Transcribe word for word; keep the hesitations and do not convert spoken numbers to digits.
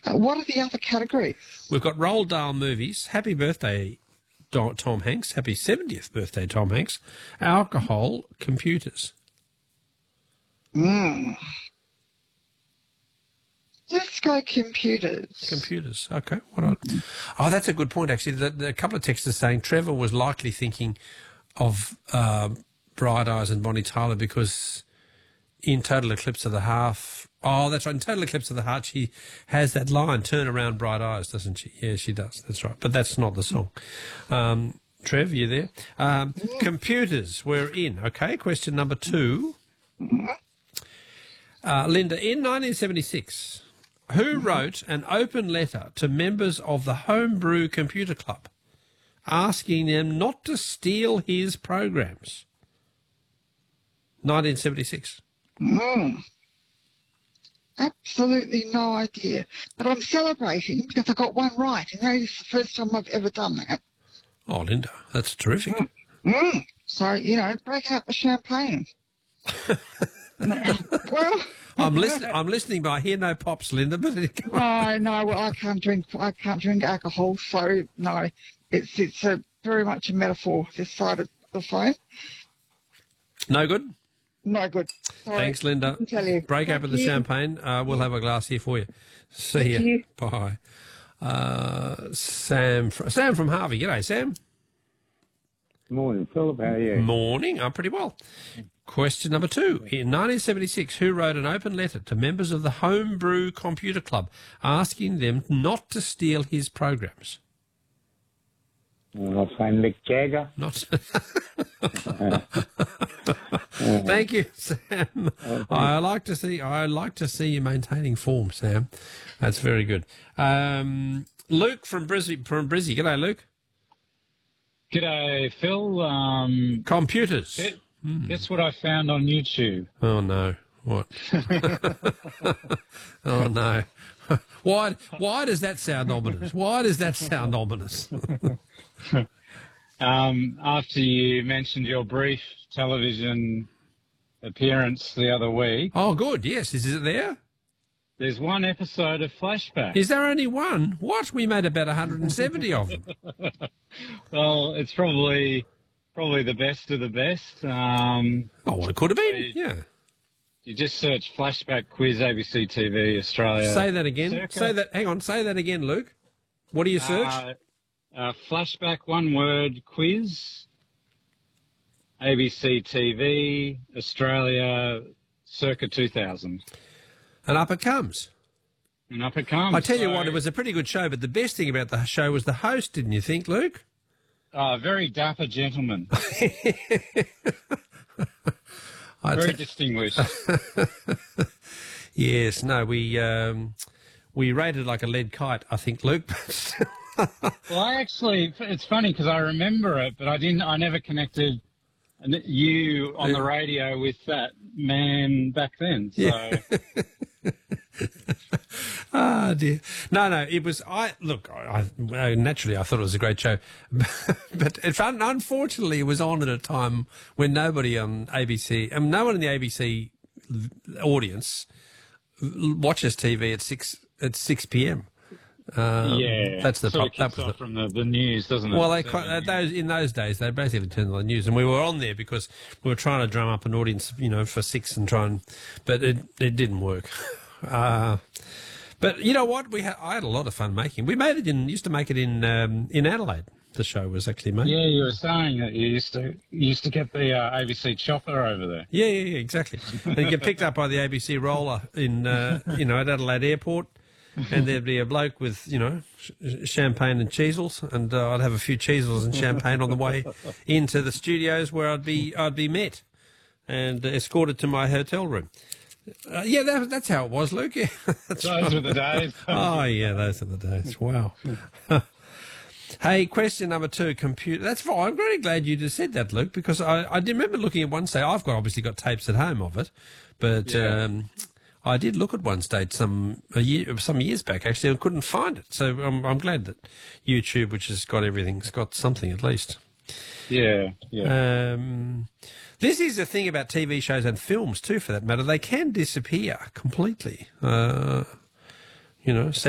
Uh, what are the other categories? We've got Roald Dahl movies. Happy birthday, Do- Tom Hanks. Happy seventieth birthday, Tom Hanks. Alcohol, computers. Mm. Let's go computers. Computers. Okay. What on? Oh, that's a good point, actually. The, the, a couple of texts are saying Trevor was likely thinking of uh, Bright Eyes and Bonnie Tyler because in Total Eclipse of the Heart, oh, that's right, in Total Eclipse of the Heart, she has that line, turn around bright eyes, doesn't she? Yeah, she does. That's right. But that's not the song. Um, Trev, you there? Um, computers, we're in. Okay, question number two. Uh, Linda, in nineteen seventy-six, who wrote an open letter to members of the Homebrew Computer Club asking them not to steal his programs? nineteen seventy-six. Mm. Absolutely no idea. But I'm celebrating because I got one right. And that is the first time I've ever done that. Oh, Linda, that's terrific. Mm. Mm. So, you know, break out the champagne. Well, I'm listening. I'm listening, but I hear no pops, Linda. But no, no, well, I can't drink. I can't drink alcohol, so no, it's it's a very much a metaphor. This side of the phone. No good. No good. Sorry. Thanks, Linda. I can tell you. Break Thank open the you. champagne. Uh, we'll have a glass here for you. See Thank ya. you. Bye. Uh, Sam. Fr- Sam from Harvey. G'day, Sam. Morning, Philip. How are you? Morning. I'm pretty well. Question number two. In nineteen seventy-six, who wrote an open letter to members of the Homebrew Computer Club asking them not to steal his programs? I'll say Mick Jagger. Not. Thank you, Sam. I like to see. I like to see you maintaining form, Sam. That's very good. Um, Luke from Brizzy. From Brizzy. G'day, Luke. G'day, Phil. Um, Computers. guess, guess what I found on YouTube? Oh no! What? Oh no! Why? Why does that sound ominous? Why does that sound ominous? Um, after you mentioned your brief television appearance the other week, Oh, good. Yes. Is it there? there's one episode of Flashback. Is there only one? What? We made about one hundred seventy of them. Well, it's probably probably the best of the best. Um, Oh, well, it could have been. Yeah. you just search Flashback Quiz A B C T V Australia. Say that again. Circa. Say that. Hang on. Say that again, Luke. What do you search? Uh, uh, Flashback one word quiz. A B C T V Australia circa two thousand. And up it comes. And up it comes. I tell you So, what, it was a pretty good show, but the best thing about the show was the host, didn't you think, Luke? uh, very dapper gentleman. I Very te- distinguished. yes, no, we um, we rated like a lead kite, I think, Luke. Well, I actually, it's funny because I remember it, but I didn't, I never connected you on the radio with that man back then. So, Yeah. Ah, dear. No, no, it was, I, look, I, I, naturally I thought it was a great show, but it, unfortunately it was on at a time when nobody on A B C, I mean, no one in the A B C audience watches T V at six, at six p.m. Um, yeah. That's the sort top, of that was off the, from the, the news, doesn't it? well, they, So, uh, those, in those days, they basically turned on the news, and we were on there because we were trying to drum up an audience, you know, for six and try and, but it, it didn't work. Uh, but you know what? We had, I had a lot of fun making. We made it in, used to make it in, um, in Adelaide. The show was actually made. yeah, you were saying that you used to you used to get the uh, A B C chopper over there. Yeah, yeah, yeah, exactly. And you get picked up by the A B C roller in, uh, you know, at Adelaide Airport, and there'd be a bloke with, you know, sh- champagne and cheesels, and uh, I'd have a few cheesels and champagne on the way into the studios where I'd be, I'd be met and escorted to my hotel room. Uh, yeah, that, that's how it was, Luke. Yeah, that's Those right. were the days. Oh, yeah, those are the days. Wow. Hey, question number two, computer. That's fine. I'm very glad you just said that, Luke, because I, I did remember looking at one stage. I've got obviously got tapes at home of it, but Yeah. um, I did look at one stage some a year, some years back actually, and couldn't find it. So I'm, I'm glad that YouTube, which has got everything's got something at least. Yeah, yeah. Um, this is the thing about T V shows and films too, for that matter. They can disappear completely. Uh, you know.